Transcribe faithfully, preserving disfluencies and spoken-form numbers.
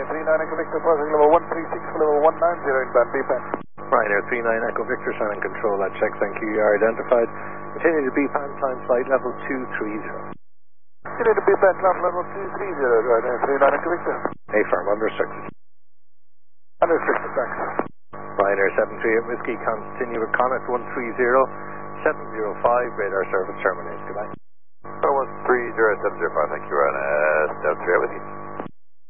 Ryanair three nine Echo Victor, passing level one three six for level one nine zero in band B band. Ryanair three nine Echo Victor, sign and control that check, thank you, you are identified. Continue to B pan, climb flight level two three zero. Continue to B band, climb level two three zero, Ryanair three nine Echo Victor. A firm, unrestricted. Unrestricted, thanks. Ryanair seven three eight Whiskey, continue with Connacht one three zero, seven zero five, radar service terminated, goodbye. one three zero seven zero five, thank you, Ryanair seven three eight Whiskey.